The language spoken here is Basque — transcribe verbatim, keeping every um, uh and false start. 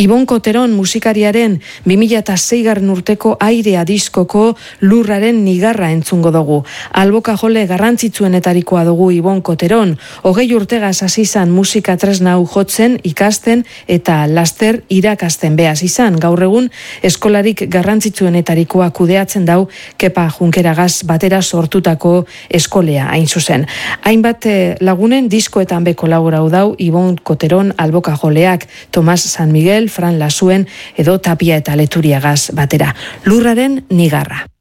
Ibon Koteron musikariaren bi mila seigarren urteko Airea diskoko Lurraren nigarra entzungo dugu. Alboka jole garrantzitsuenetarikoa dugu Ibon Koteron. Hogei urtegaz hasi izan musika tresna hau jotzen, ikasten eta laster irakasten behaz izan. Gaur egun eskolarik garrantzitsuenetarikoa kudeatzen dau Kepa Junkeragaz batera sortutako eskolea hain zuzen. Hainbat lagunen diskoetan be kolaborau dau Ibon Koteron alboka joleak, Tomas San Miguel, Fran Lasuen edo Tapia eta Leturiagaz batera. Lurraren nigarra.